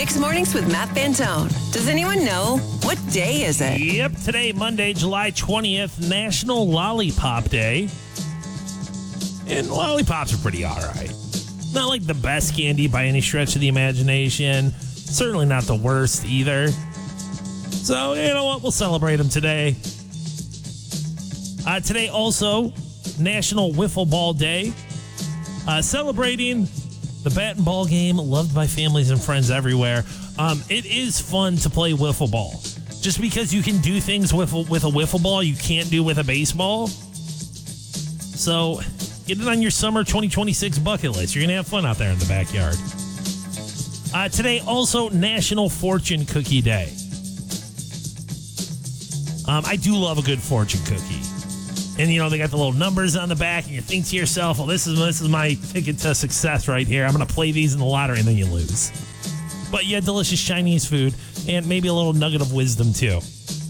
Mixed Mornings with Matt Fantone. Does anyone know what day is it? Yep, today, Monday, July 20th, National Lollipop Day. And lollipops are pretty all right. Not like the best candy by any stretch of the imagination. Certainly not the worst either. So, you know what? We'll celebrate them today. Today also, National Wiffle Ball Day. Celebrating the bat and ball game loved by families and friends everywhere. It is fun to play wiffle ball. Just because you can do things with a wiffle ball you can't do with a baseball. So get it on your summer 2026 bucket list. You're going to have fun out there in the backyard. Today also National Fortune Cookie Day. I do love a good fortune cookie. And, you know, they got the little numbers on the back, and you think to yourself, well, this is my ticket to success right here. I'm going to play these in the lottery, and then you lose. But yeah, delicious Chinese food, and maybe a little nugget of wisdom, too.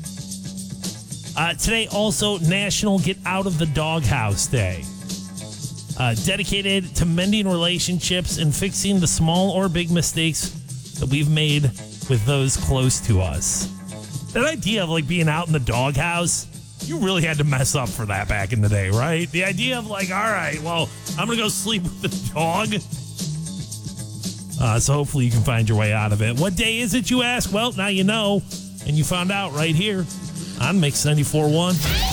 Today, also, National Get Out of the Doghouse Day. Dedicated to mending relationships and fixing the small or big mistakes that we've made with those close to us. That idea of, like, being out in the doghouse, you really had to mess up for that back in the day, right? The idea of like, all right, well, I'm going to go sleep with the dog. So hopefully you can find your way out of it. What day is it, you ask? Well, now you know. And you found out right here on Mix 94.1.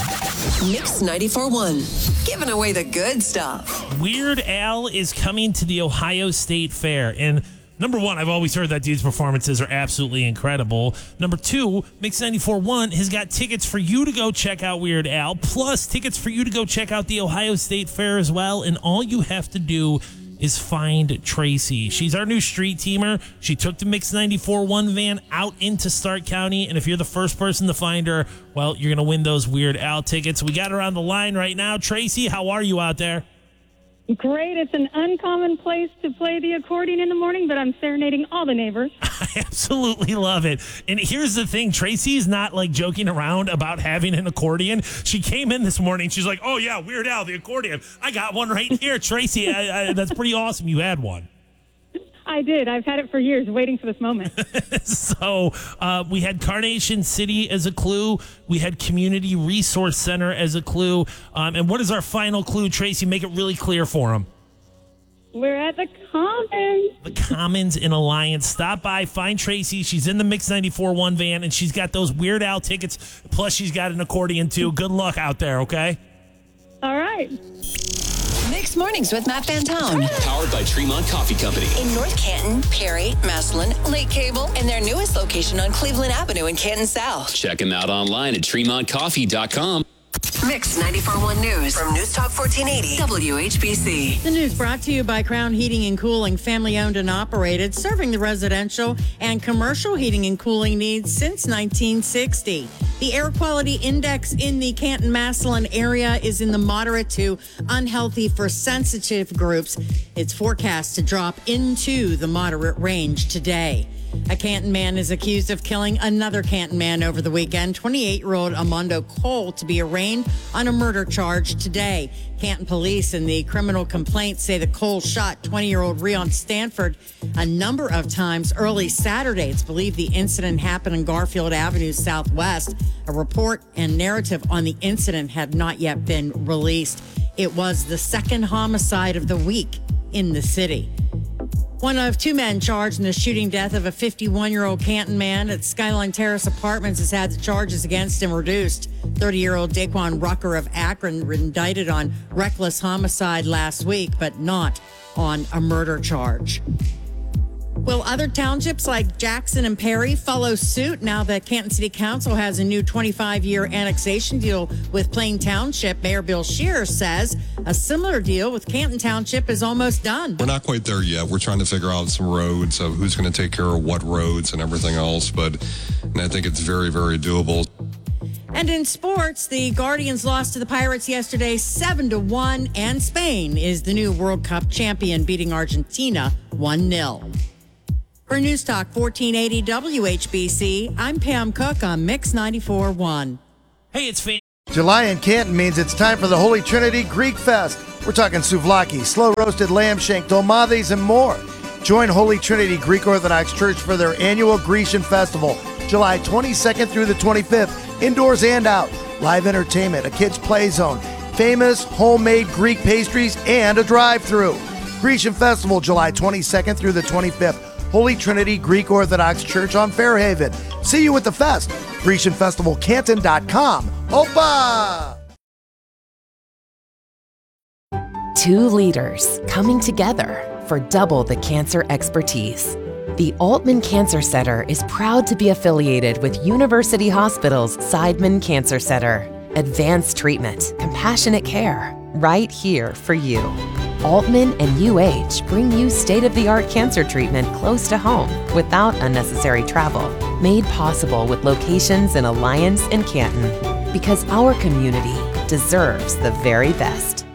Mix 94.1. Giving away the good stuff. Weird Al is coming to the Ohio State Fair. And number one, I've always heard that dude's performances are absolutely incredible. Number two, Mix 94.1 has got tickets for you to go check out Weird Al, plus tickets for you to go check out the Ohio State Fair as well. And all you have to do is find Tracy. She's our new street teamer. She took the Mix 94.1 van out into Stark County. And if you're the first person to find her, well, you're going to win those Weird Al tickets. We got her on the line right now. Tracy, how are you out there? Great. It's an uncommon place to play the accordion in the morning, but I'm serenading all the neighbors. I absolutely love it. And here's the thing. Tracy's not like joking around about having an accordion. She came in this morning. She's like, oh, yeah, Weird Al, the accordion. I got one right here. Tracy, that's pretty awesome. You had one. I did. I've had it for years, waiting for this moment. So we had Carnation City as a clue. We had Community Resource Center as a clue. And what is our final clue, Tracy? Make it really clear for them. We're at the Commons. The Commons in Alliance. Stop by, find Tracy. She's in the Mix 94.1 van, and she's got those Weird Al tickets. Plus, she's got an accordion, too. Good luck out there, okay? All right. Mixed Mornings with Matt Fantone. Powered by Tremont Coffee Company. In North Canton, Perry, Massillon, Lake Cable, and their newest location on Cleveland Avenue in Canton South. Check them out online at TremontCoffee.com. Mix 94.1 News from News Talk 1480 WHBC. The news brought to you by Crown Heating and Cooling, family owned and operated, serving the residential and commercial heating and cooling needs since 1960. The air quality index in the Canton-Massillon area is in the moderate to unhealthy for sensitive groups. It's forecast to drop into the moderate range today. A Canton man is accused of killing another Canton man over the weekend. 28-year-old Armando Cole to be arraigned on a murder charge today. Canton police in the criminal complaint say that Cole shot 20-year-old Rion Stanford a number of times early Saturday. It's believed the incident happened on Garfield Avenue Southwest. A report and narrative on the incident had not yet been released. It was the second homicide of the week in the city. One of two men charged in the shooting death of a 51-year-old Canton man at Skyline Terrace Apartments has had the charges against him reduced. 30-year-old Daquan Rucker of Akron indicted on reckless homicide last week, but not on a murder charge. Will other townships like Jackson and Perry follow suit now that Canton City Council has a new 25-year annexation deal with Plain Township? Mayor Bill Scheer says a similar deal with Canton Township is almost done. We're not quite there yet. We're trying to figure out some roads of who's going to take care of what roads and everything else, and I think it's very, very doable. And in sports, the Guardians lost to the Pirates yesterday 7-1, and Spain is the new World Cup champion, beating Argentina 1-0. For News Talk 1480 WHBC, I'm Pam Cook on Mix 94.1. Hey, it's Fane. July in Canton means it's time for the Holy Trinity Greek Fest. We're talking souvlaki, slow-roasted lamb shank, dolmades, and more. Join Holy Trinity Greek Orthodox Church for their annual Grecian Festival, July 22nd through the 25th, indoors and out. Live entertainment, a kids' play zone, famous homemade Greek pastries, and a drive-thru. Grecian Festival, July 22nd through the 25th. Holy Trinity Greek Orthodox Church on Fairhaven. See you at the fest. GrecianFestivalCanton.com. Opa! 2 leaders coming together for double the cancer expertise. The Altman Cancer Center is proud to be affiliated with University Hospital's Seidman Cancer Center. Advanced treatment, compassionate care, right here for you. Altman and UH bring you state-of-the-art cancer treatment close to home without unnecessary travel. Made possible with locations in Alliance and Canton. Because our community deserves the very best.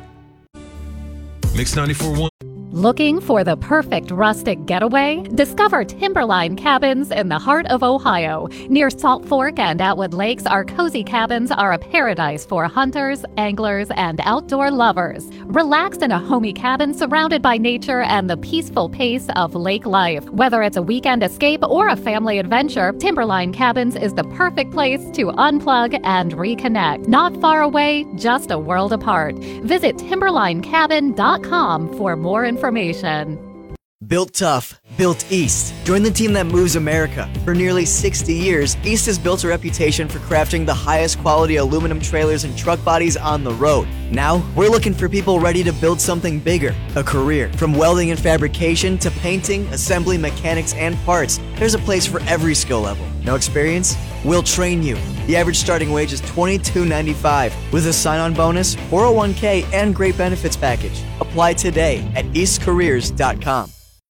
Mix 94.1. Looking for the perfect rustic getaway? Discover Timberline Cabins in the heart of Ohio. Near Salt Fork and Atwood Lakes, our cozy cabins are a paradise for hunters, anglers, and outdoor lovers. Relax in a homey cabin surrounded by nature and the peaceful pace of lake life. Whether it's a weekend escape or a family adventure, Timberline Cabins is the perfect place to unplug and reconnect. Not far away, just a world apart. Visit timberlinecabin.com for more information. Built tough, built East. Join the team that moves America. For nearly 60 years, East has built a reputation for crafting the highest quality aluminum trailers and truck bodies on the road. Now, we're looking for people ready to build something bigger, a career. From welding and fabrication to painting, assembly, mechanics, and parts, there's a place for every skill level. No experience? We'll train you. The average starting wage is $22.95 with a sign-on bonus, 401k, and great benefits package. Apply today at eastcareers.com.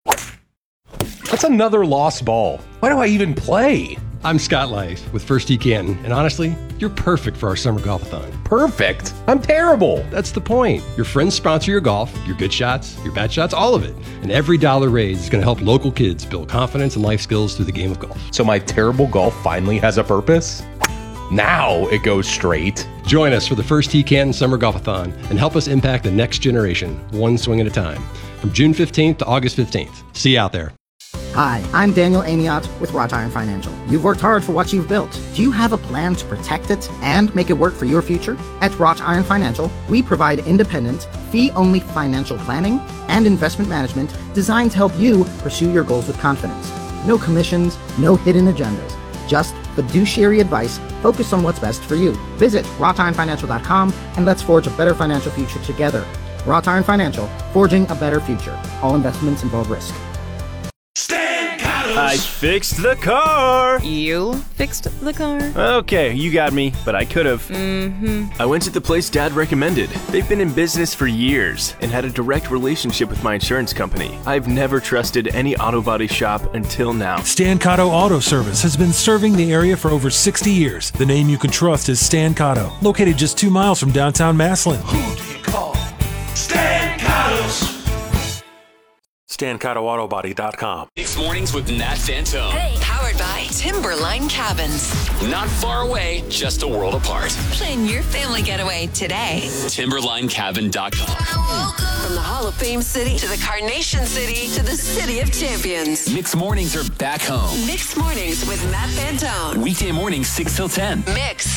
That's another lost ball. Why do I even play? I'm Scott Lice with First Tee Canton, and honestly, you're perfect for our summer golf-a-thon. Perfect? I'm terrible. That's the point. Your friends sponsor your golf, your good shots, your bad shots, all of it. And every dollar raised is going to help local kids build confidence and life skills through the game of golf. So my terrible golf finally has a purpose? Now it goes straight. Join us for the First Tee Canton Summer Golf-a-thon and help us impact the next generation, one swing at a time. From June 15th to August 15th. See you out there. Hi, I'm Daniel Amiot with Wrought Iron Financial. You've worked hard for what you've built. Do you have a plan to protect it and make it work for your future? At Wrought Iron Financial, we provide independent, fee-only financial planning and investment management designed to help you pursue your goals with confidence. No commissions, no hidden agendas. Just fiduciary advice focused on what's best for you. Visit wroughtironfinancial.com and let's forge a better financial future together. Wrought Iron Financial, forging a better future. All investments involve risk. I fixed the car. You fixed the car? Okay, you got me, but I could have. I went to the place Dad recommended. They've been in business for years and had a direct relationship with my insurance company. I've never trusted any auto body shop until now. Stancato Auto Service has been serving the area for over 60 years. The name you can trust is Stancato, located just 2 miles from downtown Massillon. Who do you call? Stancato's. StancatoAutobody.com. Mixed Mornings with Nat Fantone. Hey, powered by Timberline Cabins. Not far away, just a world apart. Plan your family getaway today. TimberlineCabin.com. From the Hall of Fame City to the Carnation City to the City of Champions. Mixed Mornings are back home. Mixed Mornings with Matt Fantone. Weekday mornings 6 till 10. Mix.